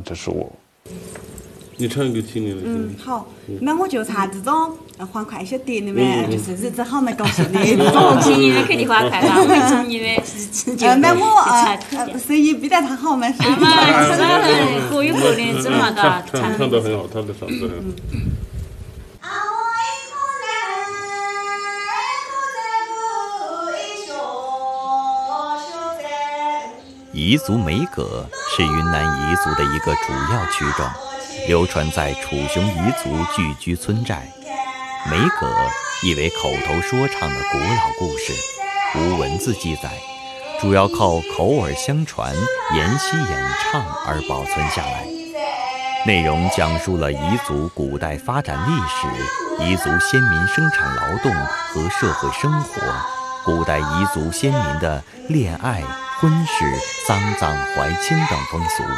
的是我。你唱一个听你的。 好，那我就唱这种欢快一些点的嘛，就是日子好没高兴的这种。 听你的肯定欢快啦，我听你的是就那我声音比得他好嘛，是嘛，各有各的这嘛个唱得很好，他的嗓子很好。 彝族美葛是云南彝族的一个主要曲种，流传在楚雄彝族聚居村寨。美葛意为口头说唱的古老故事，无文字记载，主要靠口耳相传、沿袭演唱而保存下来。内容讲述了彝族古代发展历史、彝族先民生产劳动和社会生活，古代彝族先民的恋爱、婚事、丧葬、怀亲等风俗。